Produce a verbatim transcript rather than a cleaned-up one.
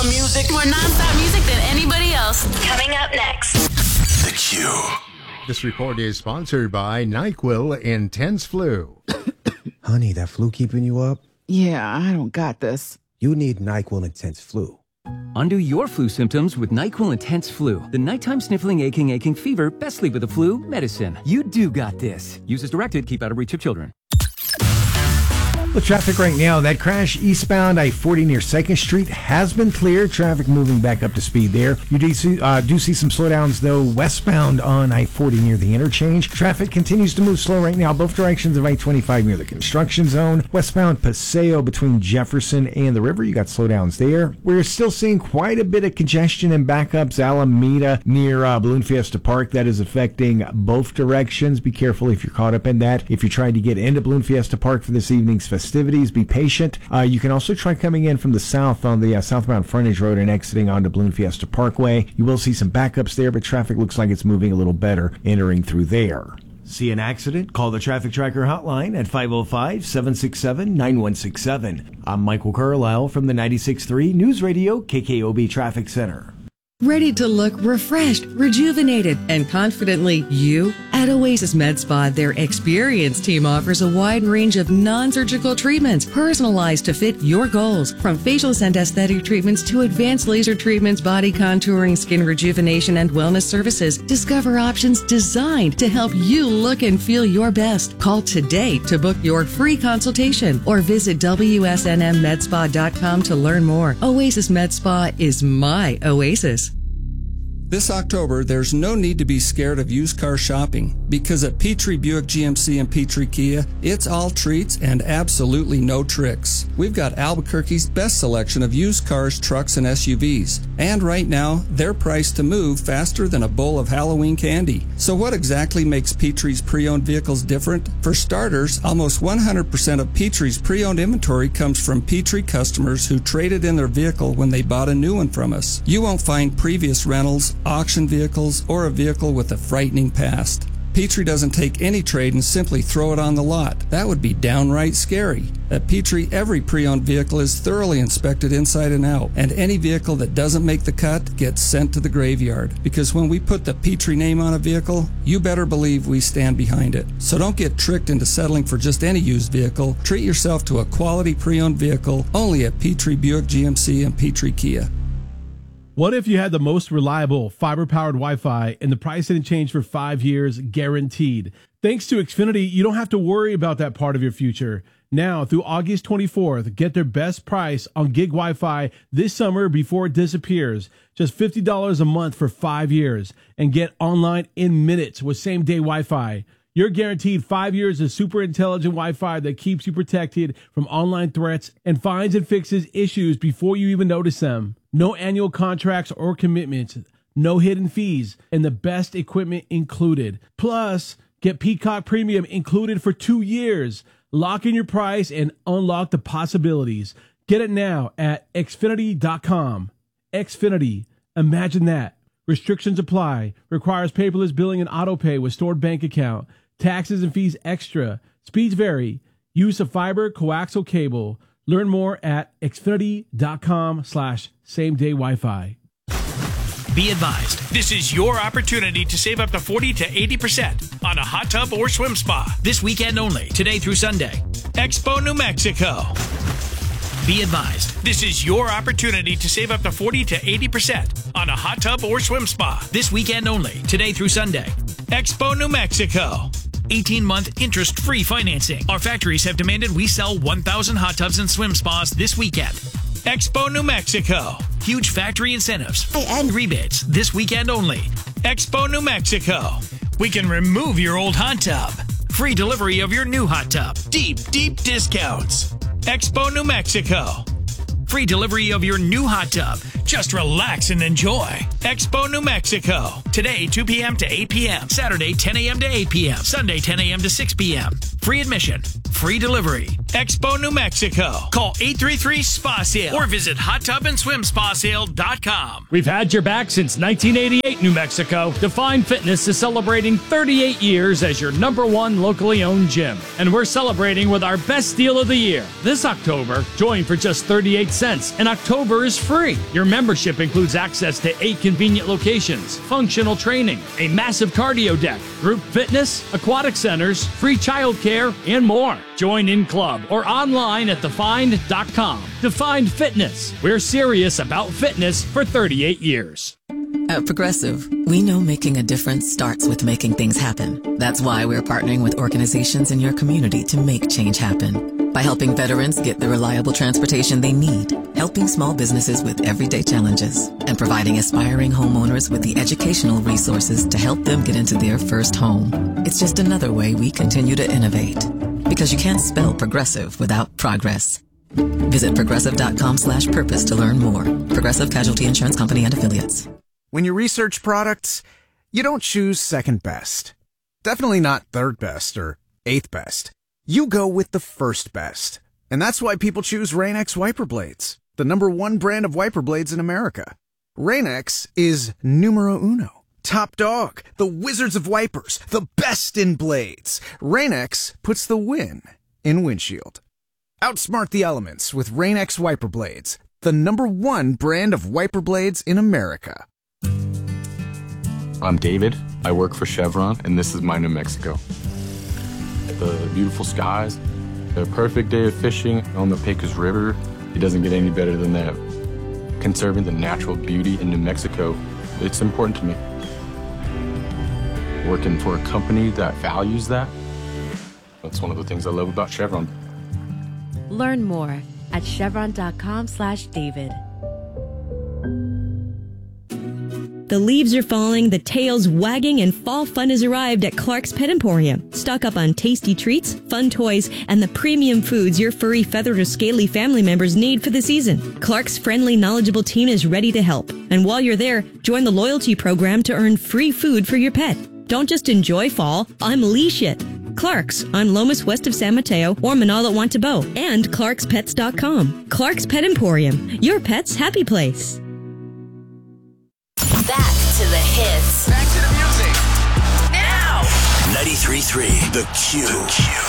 music. More non-stop music than anybody else. Coming up next. The Q. This report is sponsored by NyQuil Intense Flu. Honey, that flu keeping you up? Yeah, I don't got this. You need NyQuil Intense Flu. Undo your flu symptoms with NyQuil Intense Flu. The nighttime sniffling, aching, aching fever, best sleep with the flu medicine. You do got this. Use as directed. Keep out of reach of children. The traffic right now, that crash eastbound I forty near second Street has been cleared. Traffic moving back up to speed there. You do see, uh, do see some slowdowns, though, westbound on I forty near the interchange. Traffic continues to move slow right now, both directions of I twenty-five near the construction zone. Westbound Paseo between Jefferson and the river, you got slowdowns there. We're still seeing quite a bit of congestion and backups. Alameda near uh, Balloon Fiesta Park, that is affecting both directions. Be careful if you're caught up in that. If you're trying to get into Balloon Fiesta Park for this evening's festivities, be patient. Uh, you can also try coming in from the south on the uh, southbound frontage road and exiting onto Balloon Fiesta Parkway. You will see some backups there, but traffic looks like it's moving a little better entering through there. See an accident? Call the Traffic Tracker hotline at five oh five, seven six seven, nine one six seven. I'm Michael Carlisle from the ninety-six point three News Radio K K O B Traffic Center. Ready to look refreshed, rejuvenated, and confidently you? At Oasis Med Spa, their experienced team offers a wide range of non-surgical treatments personalized to fit your goals. From facials and aesthetic treatments to advanced laser treatments, body contouring, skin rejuvenation, and wellness services, discover options designed to help you look and feel your best. Call today to book your free consultation or visit W S N M med spa dot com to learn more. Oasis Med Spa is my oasis. This October, there's no need to be scared of used car shopping because at Petrie Buick G M C and Petrie Kia, it's all treats and absolutely no tricks. We've got Albuquerque's best selection of used cars, trucks, and S U Vs. And right now, they're priced to move faster than a bowl of Halloween candy. So what exactly makes Petrie's pre-owned vehicles different? For starters, almost one hundred percent of Petrie's pre-owned inventory comes from Petrie customers who traded in their vehicle when they bought a new one from us. You won't find previous rentals, auction vehicles, or a vehicle with a frightening past. Petrie doesn't take any trade and simply throw it on the lot. That would be downright scary. At Petrie, every pre-owned vehicle is thoroughly inspected inside and out, and any vehicle that doesn't make the cut gets sent to the graveyard. Because when we put the Petrie name on a vehicle, you better believe we stand behind it. So don't get tricked into settling for just any used vehicle. Treat yourself to a quality pre-owned vehicle only at Petrie Buick G M C and Petrie Kia. What if you had the most reliable fiber-powered Wi-Fi and the price didn't change for five years, guaranteed? Thanks to Xfinity, you don't have to worry about that part of your future. Now, through August twenty-fourth, get their best price on gig Wi-Fi this summer before it disappears. Just fifty dollars a month for five years and get online in minutes with same-day Wi-Fi. You're guaranteed five years of super intelligent Wi-Fi that keeps you protected from online threats and finds and fixes issues before you even notice them. No annual contracts or commitments, no hidden fees, and the best equipment included. Plus, get Peacock Premium included for two years. Lock in your price and unlock the possibilities. Get it now at Xfinity dot com. Xfinity, imagine that. Restrictions apply. Requires paperless billing and auto pay with stored bank account. Taxes and fees extra. Speeds vary. Use of fiber coaxial cable. Learn more at Xfinity dot com slash same day Wi-Fi. Be advised, this is your opportunity to save up to forty to eighty percent on a hot tub or swim spa this weekend only, today through Sunday. Expo New Mexico. Be advised, this is your opportunity to save up to forty to eighty percent on a hot tub or swim spa this weekend only, today through Sunday. Expo New Mexico. eighteen-month interest-free financing. Our factories have demanded we sell one thousand hot tubs and swim spas this weekend. Expo New Mexico. Huge factory incentives and rebates this weekend only. Expo New Mexico. We can remove your old hot tub. Free delivery of your new hot tub. Deep, deep discounts. Expo New Mexico. Free delivery of your new hot tub. Just relax and enjoy. Expo New Mexico. Today, two p.m. to eight p.m. Saturday, ten a.m. to eight p.m. Sunday, ten a.m. to six p.m. Free admission, free delivery. Expo New Mexico. Call eight three three S P A sale or visit hot tub and swim spa sale dot com. We've had your back since nineteen eighty-eight, New Mexico. Define Fitness is celebrating thirty-eight years as your number one locally owned gym. And we're celebrating with our best deal of the year. This October, join for just thirty-eight cents, and October is free. Your membership includes access to eight convenient locations, functional training, a massive cardio deck, group fitness, aquatic centers, free childcare, and more. Join in club or online at defined dot com. Defined Fitness. We're serious about fitness for thirty-eight years. At Progressive, we know making a difference starts with making things happen. That's why we're partnering with organizations in your community to make change happen. By helping veterans get the reliable transportation they need, helping small businesses with everyday challenges, and providing aspiring homeowners with the educational resources to help them get into their first home. It's just another way we continue to innovate. Because you can't spell progressive without progress. Visit progressive.com slash purpose to learn more. Progressive Casualty Insurance Company and Affiliates. When you research products, you don't choose second best. Definitely not third best or eighth best. You go with the first best. And that's why people choose Rain-X wiper blades, the number one brand of wiper blades in America. Rain-X is numero uno. Top dog, the wizards of wipers, the best in blades. Rain-X puts the win in windshield. Outsmart the elements with Rain-X wiper blades, the number one brand of wiper blades in America. I'm David. I work for Chevron, and this is my New Mexico. The beautiful skies, the perfect day of fishing on the Pecos River. It doesn't get any better than that. Conserving the natural beauty in New Mexico, it's important to me. Working for a company that values that, that's one of the things I love about Chevron. Learn more at chevron.com slash David. The leaves are falling, the tail's wagging, and fall fun has arrived at Clark's Pet Emporium. Stock up on tasty treats, fun toys, and the premium foods your furry, feathered, or scaly family members need for the season. Clark's friendly, knowledgeable team is ready to help. And while you're there, join the loyalty program to earn free food for your pet. Don't just enjoy fall, unleash it. Clark's on Lomas west of San Mateo or Manalo at Wantabo, and clarks pets dot com. Clark's Pet Emporium, your pet's happy place. Back to the hits. Back to the music. Now. ninety-three point three The Q.